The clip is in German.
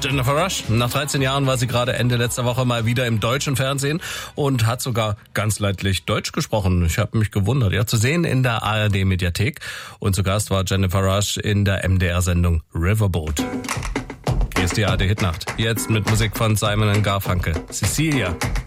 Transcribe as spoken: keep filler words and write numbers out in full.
Jennifer Rush. Nach dreizehn Jahren war sie gerade Ende letzter Woche mal wieder im deutschen Fernsehen und hat sogar ganz leidlich Deutsch gesprochen. Ich habe mich gewundert. Ja, zu sehen in der A R D-Mediathek. Und zu Gast war Jennifer Rush in der M D R-Sendung Riverboat. Hier ist die A R D-Hitnacht. Jetzt mit Musik von Simon und Garfunkel. Cecilia.